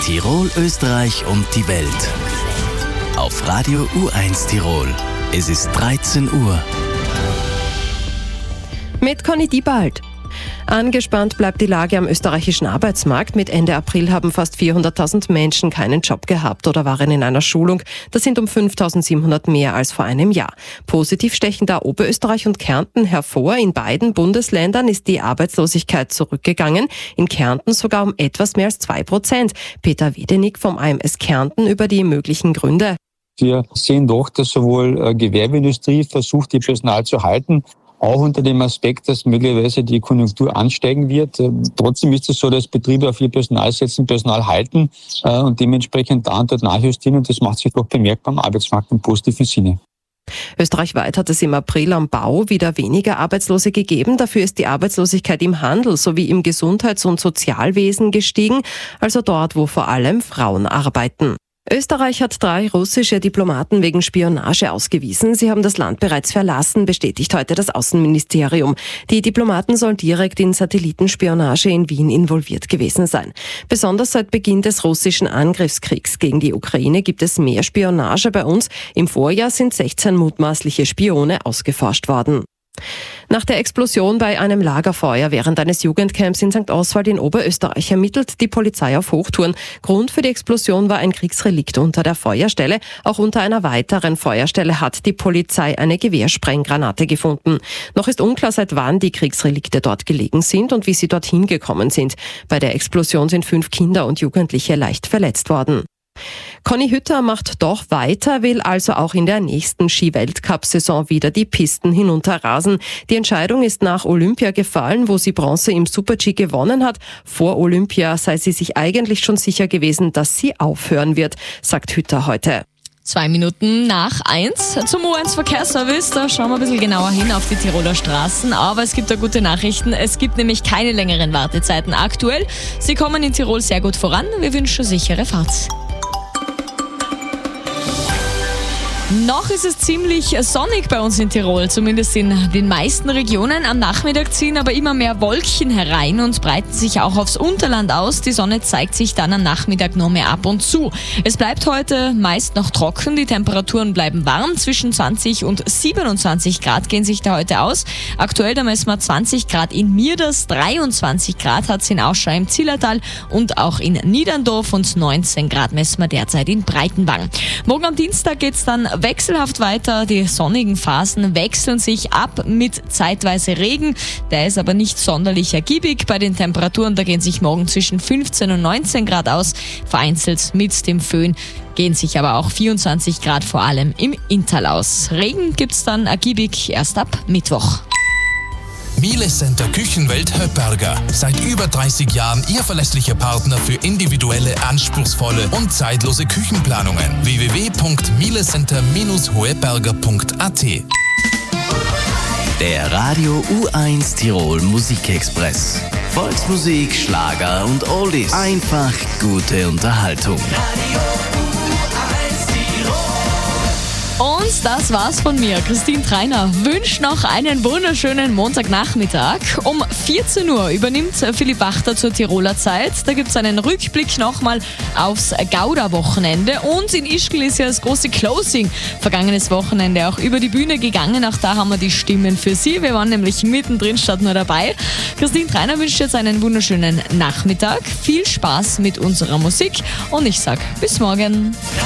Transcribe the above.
Tirol, Österreich und die Welt. Auf Radio U1 Tirol. Es ist 13 Uhr. Mit Conny Diebald. Angespannt bleibt die Lage am österreichischen Arbeitsmarkt. Mit Ende April haben fast 400.000 Menschen keinen Job gehabt oder waren in einer Schulung. Das sind um 5.700 mehr als vor einem Jahr. Positiv stechen da Oberösterreich und Kärnten hervor. In beiden Bundesländern ist die Arbeitslosigkeit zurückgegangen. In Kärnten sogar um etwas mehr als 2%. Peter Wiedenig vom AMS Kärnten über die möglichen Gründe. Wir sehen doch, dass sowohl Gewerbeindustrie versucht, ihr Personal zu halten, auch unter dem Aspekt, dass möglicherweise die Konjunktur ansteigen wird. Trotzdem ist es so, dass Betriebe auf ihr Personal setzen, Personal halten und dementsprechend da und dort nachjustieren. Und das macht sich doch bemerkbar am Arbeitsmarkt im positiven Sinne. Österreichweit hat es im April am Bau wieder weniger Arbeitslose gegeben. Dafür ist die Arbeitslosigkeit im Handel sowie im Gesundheits- und Sozialwesen gestiegen, also dort, wo vor allem Frauen arbeiten. Österreich hat 3 russische Diplomaten wegen Spionage ausgewiesen. Sie haben das Land bereits verlassen, bestätigt heute das Außenministerium. Die Diplomaten sollen direkt in Satellitenspionage in Wien involviert gewesen sein. Besonders seit Beginn des russischen Angriffskriegs gegen die Ukraine gibt es mehr Spionage bei uns. Im Vorjahr sind 16 mutmaßliche Spione ausgeforscht worden. Nach der Explosion bei einem Lagerfeuer während eines Jugendcamps in St. Oswald in Oberösterreich ermittelt die Polizei auf Hochtouren. Grund für die Explosion war ein Kriegsrelikt unter der Feuerstelle. Auch unter einer weiteren Feuerstelle hat die Polizei eine Gewehrsprenggranate gefunden. Noch ist unklar, seit wann die Kriegsrelikte dort gelegen sind und wie sie dorthin gekommen sind. Bei der Explosion sind 5 Kinder und Jugendliche leicht verletzt worden. Conny Hütter macht doch weiter, will also auch in der nächsten Ski-Weltcup-Saison wieder die Pisten hinunterrasen. Die Entscheidung ist nach Olympia gefallen, wo sie Bronze im Super-G gewonnen hat. Vor Olympia sei sie sich eigentlich schon sicher gewesen, dass sie aufhören wird, sagt Hütter heute. 2 Minuten nach 1 zum U1 Verkehrsservice. Da schauen wir ein bisschen genauer hin auf die Tiroler Straßen. Aber es gibt da gute Nachrichten. Es gibt nämlich keine längeren Wartezeiten aktuell. Sie kommen in Tirol sehr gut voran. Wir wünschen sichere Fahrt. Noch ist es ziemlich sonnig bei uns in Tirol, zumindest in den meisten Regionen. Am Nachmittag ziehen aber immer mehr Wolken herein und breiten sich auch aufs Unterland aus. Die Sonne zeigt sich dann am Nachmittag nur mehr ab und zu. Es bleibt heute meist noch trocken, die Temperaturen bleiben warm. Zwischen 20 und 27 Grad gehen sich da heute aus. Aktuell da messen wir 20 Grad in Mierders, 23 Grad hat es in Ausschau im Zillertal und auch in Niederndorf und 19 Grad messen wir derzeit in Breitenwang. Morgen am Dienstag geht's dann wechselhaft weiter. Die sonnigen Phasen wechseln sich ab mit zeitweise Regen. Der ist aber nicht sonderlich ergiebig. Bei den Temperaturen, da gehen sich morgen zwischen 15 und 19 Grad aus. Vereinzelt mit dem Föhn gehen sich aber auch 24 Grad vor allem im Inntal aus. Regen gibt's dann ergiebig erst ab Mittwoch. Miele Center Küchenwelt Höpperger. Seit über 30 Jahren Ihr verlässlicher Partner für individuelle, anspruchsvolle und zeitlose Küchenplanungen. www.mielecenter-hoeberger.at. Der Radio U1 Tirol Musikexpress. Volksmusik, Schlager und Oldies. Einfach gute Unterhaltung. Und das war's von mir. Christine Treiner wünscht noch einen wunderschönen Montagnachmittag. Um 14 Uhr übernimmt Philipp Wachter zur Tiroler Zeit. Da gibt's einen Rückblick nochmal aufs Gauda-Wochenende. Und in Ischgl ist ja das große Closing vergangenes Wochenende auch über die Bühne gegangen. Auch da haben wir die Stimmen für Sie. Wir waren nämlich mittendrin statt nur dabei. Christine Treiner wünscht jetzt einen wunderschönen Nachmittag. Viel Spaß mit unserer Musik. Und ich sag bis morgen.